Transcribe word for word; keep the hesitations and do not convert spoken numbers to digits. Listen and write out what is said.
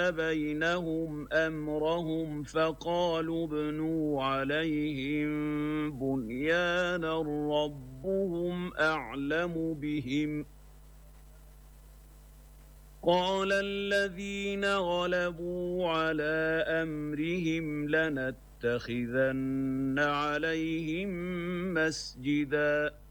بينهم أمرهم فقالوا ابنوا عليهم بنيانا ربهم أعلم بهم قال الذين غلبوا على أمرهم لنتخذن عليهم مسجدا